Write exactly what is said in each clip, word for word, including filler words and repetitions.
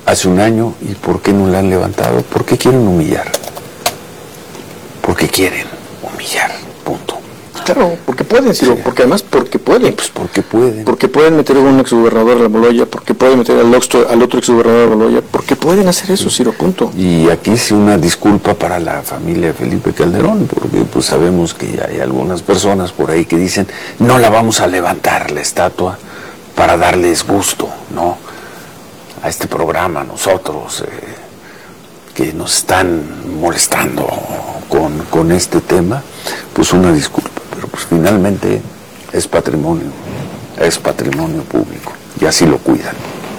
hace un año, ¿y por qué no la han levantado? Porque quieren humillar. Porque quieren humillar, punto. Claro, porque pueden, Ciro, sí. Porque además porque pueden. Pues porque pueden. Porque pueden meter a un exgobernador a la Moloya, porque pueden meter al otro, al otro exgobernador a la Moloya, porque pueden hacer eso, Ciro, punto. Y aquí sí una disculpa para la familia de Felipe Calderón, porque pues sabemos que hay algunas personas por ahí que dicen, no la vamos a levantar la estatua para darles gusto, ¿no? A este programa, nosotros, eh, que nos están molestando con, con este tema, pues una disculpa. Pero pues finalmente es patrimonio, es patrimonio público, y así lo cuidan,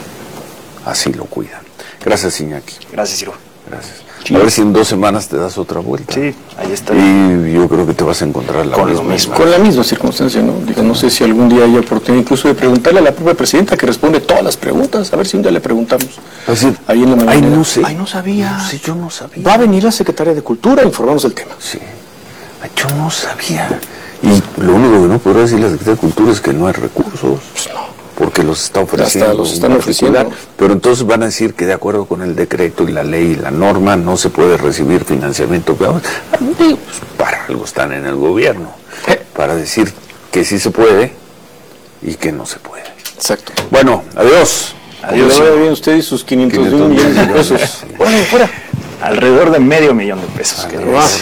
así lo cuidan. Gracias, Iñaki. Gracias, Ciro. Gracias. Sí. A ver si en dos semanas te das otra vuelta. Sí, ahí está. Y yo creo que te vas a encontrar la con misma. Lo mismo. Con la misma circunstancia, ¿no? Digo, no sé si algún día haya oportunidad incluso de preguntarle a la propia presidenta, que responde todas las preguntas, a ver si un día le preguntamos. Así, ahí en la mañana. Ay, no sé. Ay, no sabía. No sé, yo no sabía. Va a venir la secretaria de Cultura a informarnos del tema. Sí. Ay, yo no sabía. Y lo único que no podrá decir la Secretaría de Cultura es que no hay recursos. Pues no. Porque los está ofreciendo. Hasta los están ofreciendo. Pero entonces van a decir que de acuerdo con el decreto y la ley y la norma no se puede recibir financiamiento. Pues para algo están en el gobierno. Para decir que sí se puede y que no se puede. Exacto. Bueno, adiós. Adiós. Ahora bien usted y sus quinientos mil millones de pesos. Bueno, fuera. Alrededor de medio millón de pesos. Que,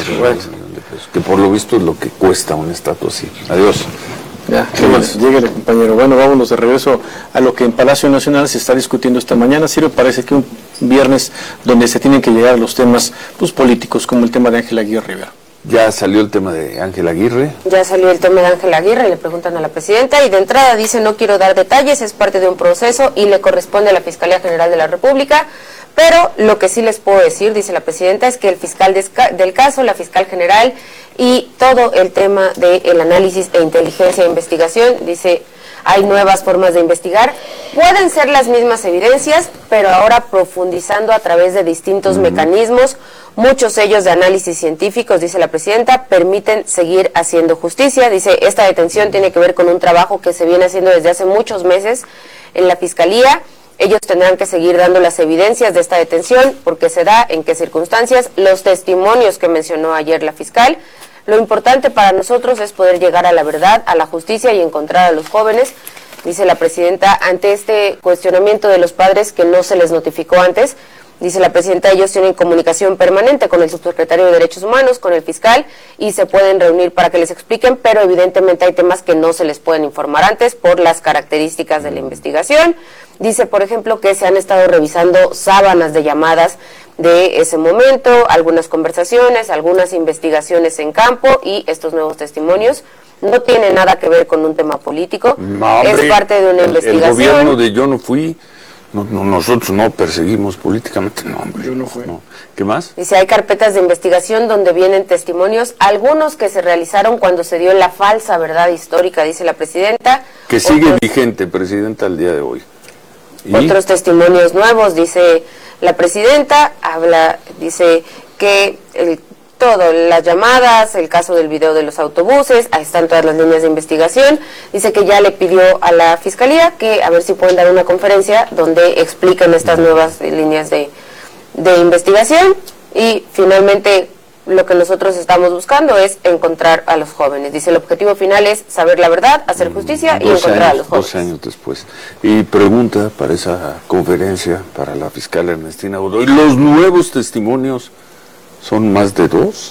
que por lo visto es lo que cuesta una estatua así. Adiós. Ya, lléguele, compañero. Bueno, vámonos de regreso a lo que en Palacio Nacional se está discutiendo esta mañana. Ciro, parece que un viernes donde se tienen que llegar a los temas pues, políticos, como el tema de Ángel Aguirre Rivera. Ya salió el tema de Ángel Aguirre. Ya salió el tema de Ángel Aguirre, le preguntan a la presidenta y de entrada dice no quiero dar detalles, es parte de un proceso y le corresponde a la Fiscalía General de la República. Pero lo que sí les puedo decir, dice la presidenta, es que el fiscal del caso, la fiscal general y todo el tema del análisis e inteligencia e investigación, dice, hay nuevas formas de investigar, pueden ser las mismas evidencias, pero ahora profundizando a través de distintos uh-huh. mecanismos, muchos ellos de análisis científicos, dice la presidenta, permiten seguir haciendo justicia. Dice, esta detención tiene que ver con un trabajo que se viene haciendo desde hace muchos meses en la Fiscalía. Ellos tendrán que seguir dando las evidencias de esta detención, por qué se da, en qué circunstancias, los testimonios que mencionó ayer la fiscal. Lo importante para nosotros es poder llegar a la verdad, a la justicia y encontrar a los jóvenes, dice la presidenta, ante este cuestionamiento de los padres que no se les notificó antes. Dice la presidenta, ellos tienen comunicación permanente con el subsecretario de Derechos Humanos, con el fiscal, y se pueden reunir para que les expliquen, pero evidentemente hay temas que no se les pueden informar antes por las características de la investigación. Dice, por ejemplo, que se han estado revisando sábanas de llamadas de ese momento, algunas conversaciones, algunas investigaciones en campo y estos nuevos testimonios. No tiene nada que ver con un tema político, no, hombre, es parte de una el, investigación. El gobierno de yo no fui... No, no, nosotros no perseguimos políticamente, no, hombre. Yo no fui. No. ¿Qué más? Dice, hay carpetas de investigación donde vienen testimonios, algunos que se realizaron cuando se dio la falsa verdad histórica, dice la presidenta. Que sigue otros, vigente, presidenta, al día de hoy. ¿Y? Otros testimonios nuevos, dice la presidenta, habla, dice que el todo, las llamadas, el caso del video de los autobuses, ahí están todas las líneas de investigación. Dice que ya le pidió a la Fiscalía que a ver si pueden dar una conferencia donde expliquen estas nuevas líneas de, de investigación. Y finalmente lo que nosotros estamos buscando es encontrar a los jóvenes. Dice, el objetivo final es saber la verdad, hacer justicia y encontrar años, a los jóvenes. Dos años después. Y pregunta para esa conferencia, para la fiscal Ernestina Godoy, ¿los nuevos testimonios son más de dos?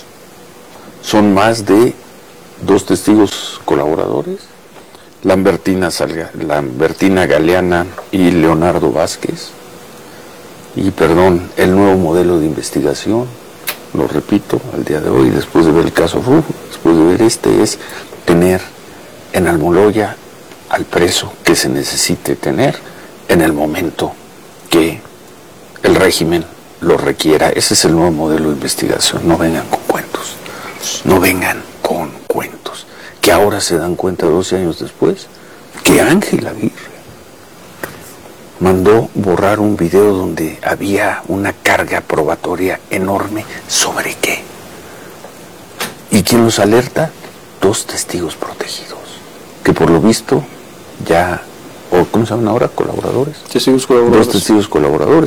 ¿Son más de dos testigos colaboradores? Lambertina, Salga, Lambertina Galeana y Leonardo Vázquez. Y perdón, el nuevo modelo de investigación, lo repito, al día de hoy, después de ver el caso Rufo, después de ver este, es tener en Almoloya al preso que se necesite tener en el momento que el régimen lo requiera. Ese es el nuevo modelo de investigación. No vengan con cuentos, no vengan con cuentos, que ahora se dan cuenta doce años después que Ángel Aguirre mandó borrar un video donde había una carga probatoria enorme. ¿Sobre qué? ¿Y quién los alerta? Dos testigos protegidos, que por lo visto ya, o ¿cómo se llaman ahora? Colaboradores. Testigos colaboradores. Dos testigos colaboradores.